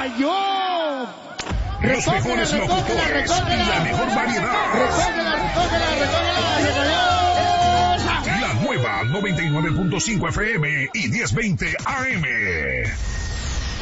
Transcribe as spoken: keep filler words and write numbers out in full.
cayó. Los mejores locutores, la mejor variedad. Recógela, recógela, recógela, La nueva noventa y nueve punto cinco F M y diez veinte A M.